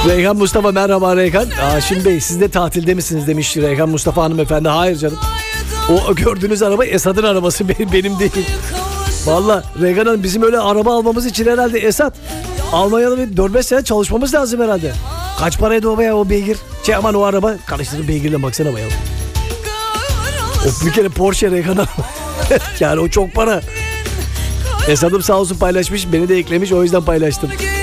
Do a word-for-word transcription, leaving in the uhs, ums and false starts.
Reyhan Mustafa merhaba Reyhan. Haşim Bey siz de tatilde misiniz demiş Reyhan Mustafa hanımefendi. Hayır canım. O gördüğünüz araba Esad'ın arabası, benim değil. Valla Reyhan Hanım bizim öyle araba almamız için herhalde Esad Almanya'da bir dört beş sene çalışmamız lazım herhalde. Kaç paraydı o be o beygir? Şey aman o araba karıştırdım beygirle baksana bayağı. O bir kere Porsche Reyhan Hanım. Yani o çok para. Esad'ım sağ olsun paylaşmış, beni de eklemiş, o yüzden paylaştım.